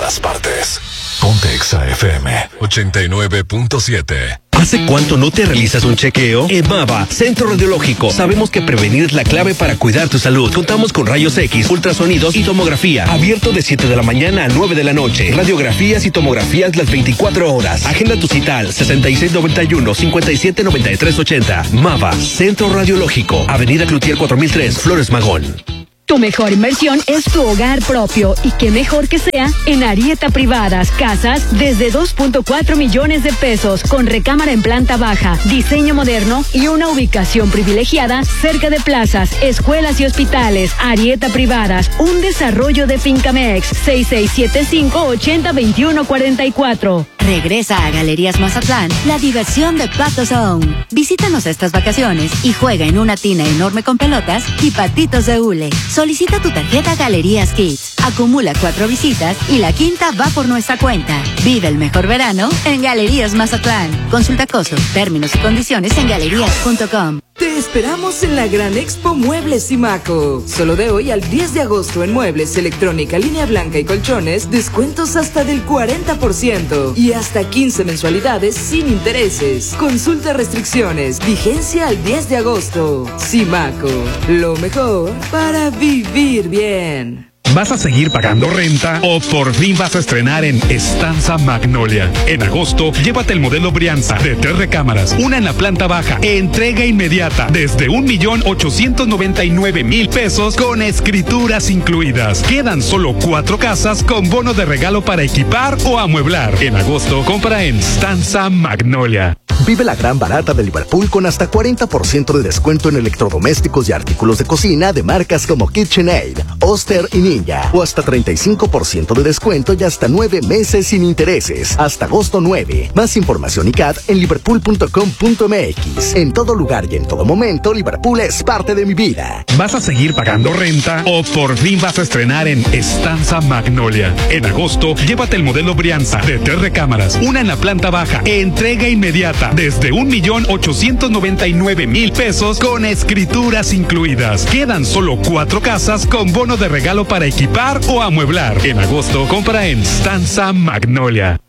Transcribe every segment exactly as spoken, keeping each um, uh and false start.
todas partes. Ponte Exa F M ochenta y nueve punto siete. ¿Hace cuánto no te realizas un chequeo? EMAVA, Centro Radiológico. Sabemos que prevenir es la clave para cuidar tu salud. Contamos con rayos X, ultrasonidos y tomografía. Abierto de siete de la mañana a nueve de la noche. Radiografías y tomografías las veinticuatro horas. Agenda tu cita al sesenta y seis noventa y uno, cincuenta y siete noventa y tres ochenta. MAVA, Centro Radiológico. Avenida Cloutier cuatro mil tres, Flores Magón. Tu mejor inversión es tu hogar propio, y qué mejor que sea en Arieta Privadas. Casas desde dos punto cuatro millones de pesos, con recámara en planta baja, diseño moderno y una ubicación privilegiada cerca de plazas, escuelas y hospitales. Arieta Privadas, un desarrollo de Fincamex. seis seis siete cinco, ocho cero dos uno cuatro cuatro. Regresa a Galerías Mazatlán la diversión de Pato Zone. Visítanos estas vacaciones y juega en una tina enorme con pelotas y patitos de hule. Solicita tu tarjeta Galerías Kids. Acumula cuatro visitas y la quinta va por nuestra cuenta. Vive el mejor verano en Galerías Mazatlán. Consulta costos, términos y condiciones en galerías punto com. Te esperamos en la Gran Expo Muebles Simaco. Solo de hoy al diez de agosto en muebles, electrónica, línea blanca y colchones, descuentos hasta del cuarenta por ciento y hasta quince mensualidades sin intereses. Consulta restricciones. Vigencia al diez de agosto. Simaco, lo mejor para vivir bien. ¿Vas a seguir pagando renta o por fin vas a estrenar en Estanza Magnolia? En agosto, llévate el modelo Brianza de tres recámaras, una en la planta baja, entrega inmediata desde un millón ochocientos noventa y nueve mil pesos con escrituras incluidas. Quedan solo cuatro casas con bono de regalo para equipar o amueblar. En agosto, compra en Estanza Magnolia. Vive la gran barata de Liverpool con hasta cuarenta por ciento de descuento en electrodomésticos y artículos de cocina de marcas como KitchenAid, Oster y Ninja. O hasta treinta y cinco por ciento de descuento y hasta nueve meses sin intereses. Hasta agosto nueve. Más información y C A D en liverpool punto com punto m x. En todo lugar y en todo momento, Liverpool es parte de mi vida. ¿Vas a seguir pagando renta o por fin vas a estrenar en Estanza Magnolia? En agosto, llévate el modelo Brianza de tres recámaras, una en la planta baja, entrega inmediata desde un millón ochocientos noventa y nueve mil pesos con escrituras incluidas. Quedan solo cuatro casas con bono de regalo para equipar o amueblar. En agosto, compra en Stanza Magnolia.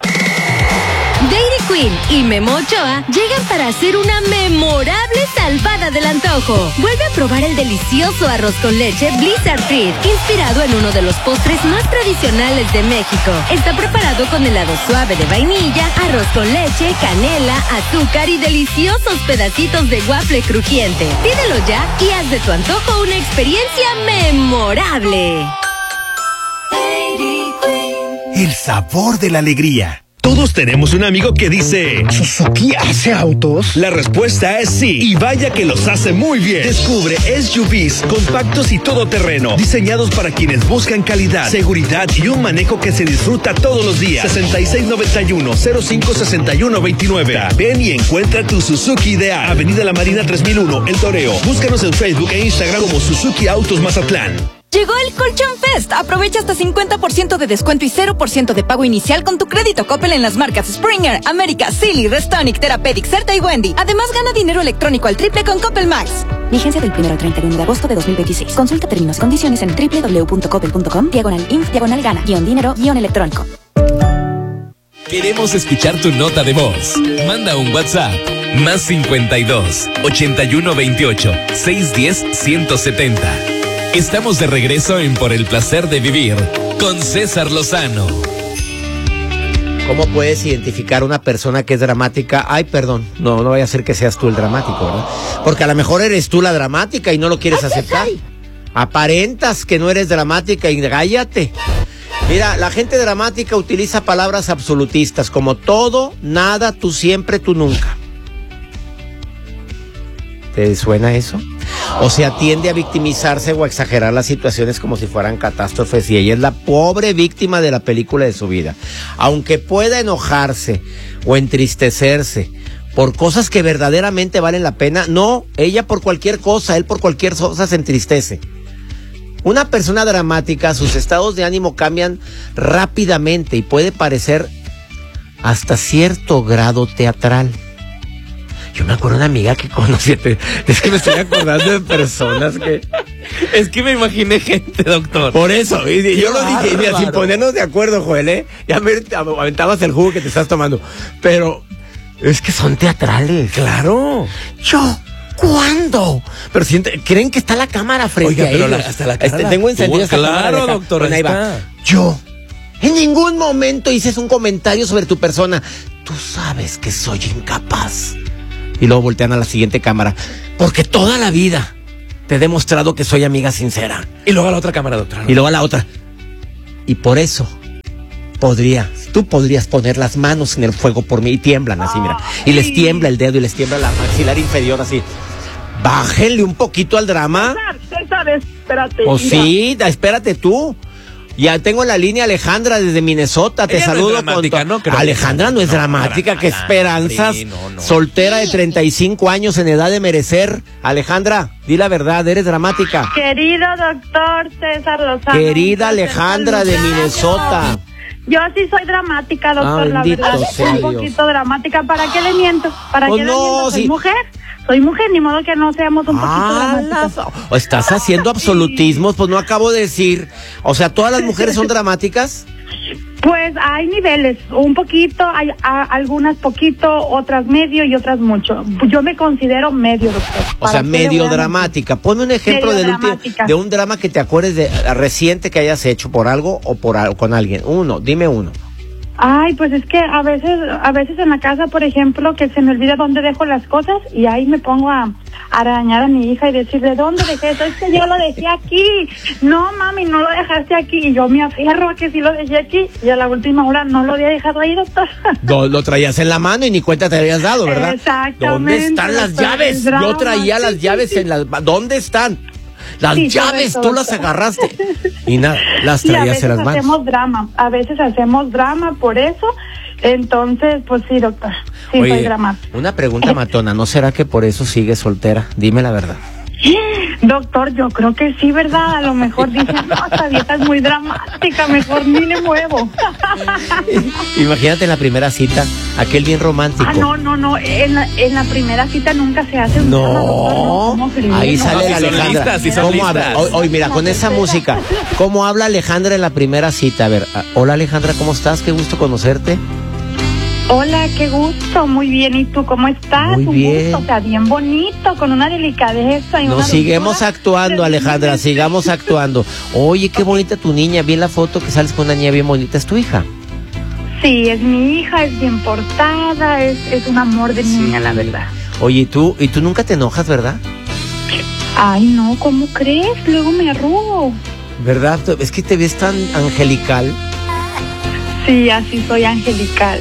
Dairy Queen y Memo Ochoa llegan para hacer una memorable salvada del antojo. Vuelve a probar el delicioso arroz con leche Blizzard Treat, inspirado en uno de los postres más tradicionales de México. Está preparado con helado suave de vainilla, arroz con leche, canela, azúcar y deliciosos pedacitos de waffle crujiente. Pídelo ya y haz de tu antojo una experiencia memorable. Dairy Queen. El sabor de la alegría. Todos tenemos un amigo que dice: ¿Suzuki hace autos? La respuesta es sí, y vaya que los hace muy bien. Descubre S U Vs compactos y todoterreno, diseñados para quienes buscan calidad, seguridad y un manejo que se disfruta todos los días. sesenta y seis noventa y uno, cero cinco sesenta y uno veintinueve. Ven y encuentra tu Suzuki ideal. Avenida La Marina tres mil uno, El Toreo. Búscanos en Facebook e Instagram como Suzuki Autos Mazatlán. Llegó el Colchón Fest. Aprovecha hasta cincuenta por ciento de descuento y cero por ciento de pago inicial con tu crédito Coppel en las marcas Springer, América, Silly, Restonic, Therapeutic, Certa y Wendy. Además, gana dinero electrónico al triple con Coppel Max. Vigencia del primero al treinta y uno de agosto de dos mil veintiséis. Consulta términos y condiciones en doble u doble u doble u punto coppel punto com, diagonal inf, diagonal gana, guión dinero, guión electrónico. Queremos escuchar tu nota de voz. Manda un WhatsApp. Más cincuenta y dos, ochenta y uno veintiocho, seiscientos diez, ciento setenta. Estamos de regreso en Por el Placer de Vivir con César Lozano. ¿Cómo puedes identificar una persona que es dramática? Ay, perdón, no, no vaya a ser que seas tú el dramático, ¿verdad? Porque a lo mejor eres tú la dramática y no lo quieres aceptar. Aparentas que no eres dramática y cállate. Mira, la gente dramática utiliza palabras absolutistas como todo, nada, tú siempre, tú nunca. ¿Te suena eso? O sea, tiende a victimizarse o a exagerar las situaciones como si fueran catástrofes, y ella es la pobre víctima de la película de su vida. Aunque pueda enojarse o entristecerse por cosas que verdaderamente valen la pena, no, ella por cualquier cosa, él por cualquier cosa se entristece. Una persona dramática, sus estados de ánimo cambian rápidamente y puede parecer hasta cierto grado teatral. Yo me acuerdo de una amiga que conocí, es que me estoy acordando de personas que, Es que me imaginé gente, doctor. Por eso, y, y yo lo dije, y mira, sin bárbaro. ponernos de acuerdo, Joel, ¿eh? Ya me aventabas el jugo que te estás tomando. Pero es que son teatrales. Claro. Yo, ¿cuándo? Pero siente, ¿creen que está la cámara frente Oiga, a pero ellos? la- hasta la cara Este, la tengo encendida tuvo, esta claro, cámara de acá. doctor, Bueno, ahí ahí va. está. Yo, en ningún momento hice un comentario sobre tu persona. Tú sabes que soy incapaz. Y luego voltean a la siguiente cámara. Porque toda la vida te he demostrado que soy amiga sincera. Y luego a la otra cámara, doctor. Y luego a la otra. Y por eso podría, tú podrías poner las manos en el fuego por mí. Y tiemblan así, mira. Y les tiembla el dedo y les tiembla la maxilar inferior así. Bájenle un poquito al drama. César, espérate. O mira. sí, da- espérate tú. Ya tengo en la línea Alejandra desde Minnesota. Te Ella no es saludo dramática, con to- no creo. Alejandra no es No, dramática, para qué nada, esperanzas. sí, no, no. Soltera de treinta y cinco años en edad de merecer. Alejandra, di la verdad, eres dramática. Querido doctor César Lozano. Querida un placer Alejandra de saludarlo. Minnesota. Yo sí soy dramática, doctor, la Bendito verdad. sea un Dios. poquito dramática. ¿Para qué le miento? ¿Para Pues qué le no, miento? Soy sí. mujer. Soy mujer, ni modo que no seamos un poquito Ah, dramáticas. las- o estás haciendo absolutismos, pues no acabo de decir. O sea, ¿todas las mujeres son dramáticas? Pues hay niveles, un poquito, hay a- algunas poquito, otras medio y otras mucho. Yo me considero medio, doctor. O sea, ¿Para qué le medio voy a dramática. Ponme un ejemplo Medio del último, dramática. de un drama que te acuerdes de eh, reciente que hayas hecho por algo o por al- con alguien. Uno, dime uno. Ay, pues es que a veces, a veces en la casa, por ejemplo, que se me olvida dónde dejo las cosas y ahí me pongo a, a regañar a mi hija y decirle, ¿dónde dejé eso? Es que yo lo dejé aquí. No, mami, no lo dejaste aquí. Y yo me aferro a que sí lo dejé aquí y a la última hora no lo había dejado ahí, doctor. Lo, lo traías en la mano y ni cuenta te habías dado, ¿verdad? Exactamente, ¿Dónde están las doctor, llaves? el drama. Yo traía Sí, las sí, llaves sí. en las... ¿Dónde están? Las Sí, todo llaves, eso, tú las doctor. agarraste. Y nada, las Sí, a traías veces en las manos. hacemos drama, a veces hacemos drama por eso. Entonces, pues sí, doctor, sí soy Oye, dramática. una pregunta matona, ¿no será que por eso sigues soltera? Dime la verdad. Doctor, yo creo que sí, ¿verdad? A lo mejor dicen, no, esta vieja es muy dramática, mejor ni le muevo. Imagínate en la primera cita, aquel bien romántico. Ah, no, no, no, en la, en la primera cita nunca se hace un drama, doctor, no, No, ¿cómo cree? ahí No, sale sí la son Alejandra. listas, sí son ¿Cómo listas. habla? Hoy, hoy, mira, con esa música, ¿cómo habla Alejandra en la primera cita? A ver, ah, hola Alejandra, ¿cómo estás? Qué gusto conocerte. Hola, qué gusto, muy bien, ¿y tú cómo estás? Muy Un bien. gusto, o sea, bien bonito, con una delicadeza y una Nos seguimos dulzura. actuando, Alejandra, sigamos actuando. Oye, qué bonita tu niña, vi la foto que sales con una niña bien bonita, ¿es tu hija? Sí, es mi hija, es bien portada, es, es un amor de niña, la verdad. Oye, ¿y tú, y tú nunca te enojas, verdad? Ay, no, ¿cómo crees? Luego me arrugo. ¿Verdad? Es que te ves tan angelical. Sí, así soy angelical.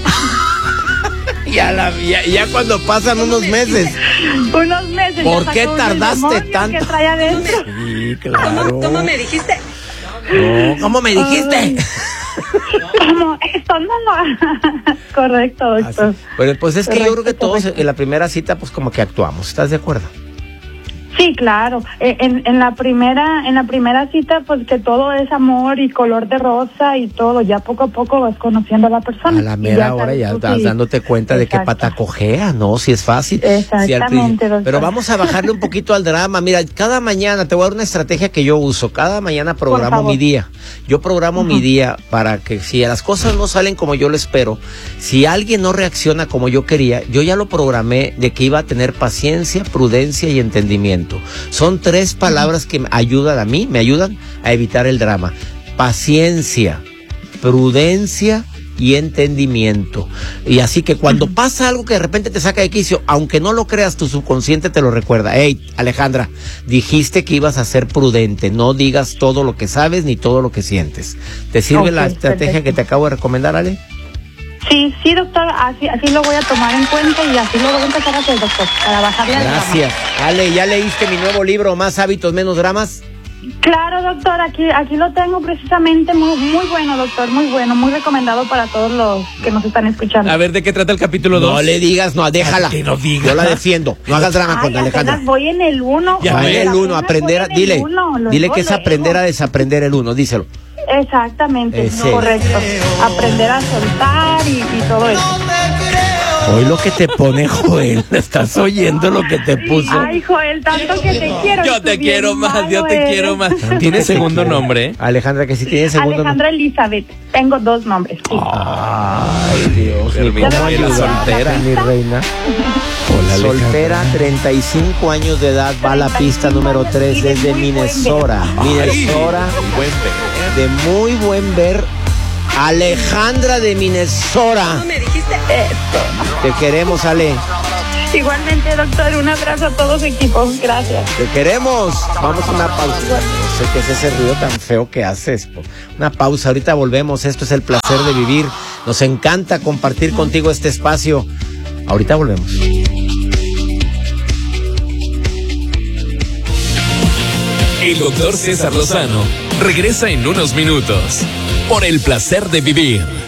Ya, la, ya, ya cuando pasan unos meses. Unos meses. ¿Por ya qué sacó uno el tardaste demonio tanto? que trae adentro. Sí, claro. ¿Cómo me dijiste? No, ¿cómo me dijiste? Ay. ¿Cómo? Esto no lo... Correcto, doctor. Pero pues es que yo creo que Correcto, todos correcto. en la primera cita pues como que actuamos, ¿estás de acuerdo? Sí, claro. Eh, En, en la primera, en la primera cita, pues que todo es amor y color de rosa y todo. Ya poco a poco vas conociendo a la persona. A la Y mera ya hora sabes ya tú estás si- dándote cuenta de qué Exacto. pata cojea, ¿no? Si es fácil. Si al Exactamente, principio- doctor. Pero vamos a bajarle un poquito al drama. Mira, cada mañana, te voy a dar una estrategia que yo uso. Cada mañana programo favor. mi día. Yo programo mi día para que si las cosas no salen como yo lo espero, si alguien no reacciona como yo quería, yo ya lo programé de que iba a tener paciencia, prudencia y entendimiento. Son tres palabras que me ayudan a mí, me ayudan a evitar el drama. Paciencia, prudencia y entendimiento. Y así que cuando pasa algo que de repente te saca de quicio, aunque no lo creas, tu subconsciente te lo recuerda. Hey, Alejandra, dijiste que ibas a ser prudente, no digas todo lo que sabes ni todo lo que sientes. ¿Te sirve Ok, la estrategia perfecto. que te acabo de recomendar, Ale? Sí, sí, doctor, así, así lo voy a tomar en cuenta y así lo voy a empezar a hacer, doctor, para bajarle al drama. Gracias. Ale, ¿ya leíste mi nuevo libro, Más hábitos, menos dramas? Claro, doctor, aquí aquí lo tengo precisamente, muy muy bueno, doctor, muy bueno, muy recomendado para todos los que nos están escuchando. A ver, ¿de qué trata el capítulo dos? No le digas, no, déjala. Que no diga. Yo la defiendo. No hagas drama Ay, con Alejandra. apenas voy en el uno. Ya Va ves. en el uno, Apenas aprender, a- voy en el dile, uno, luego, dile que es luego. aprender a desaprender el uno, díselo. Exactamente, Ese. correcto. Aprender a soltar y, y todo eso. Hoy lo que te pone Joel, ¿estás oyendo lo que te puso? Ay, Joel, tanto que te quiero. Yo te quiero más, yo te quiero más. ¿Tiene segundo nombre? Alejandra, que sí tiene segundo nombre. Alejandra Elizabeth. Tengo dos nombres. Sí. Ay, Dios. Permítame, la soltera. Mi reina. Hola, soltera, treinta y cinco años de edad, va a la pista número tres desde Minnesota. Minnesota, de muy buen ver. Alejandra de Minnesota. ¿Cómo me dijiste esto? Te queremos, Ale. Igualmente, doctor, un abrazo a todo su equipo. Gracias. Te queremos. Vamos a una pausa. No sé qué es ese ruido tan feo que haces. Una pausa, ahorita volvemos. Esto es el placer de vivir. Nos encanta compartir contigo este espacio. Ahorita volvemos. El doctor César Lozano regresa en unos minutos por el placer de vivir.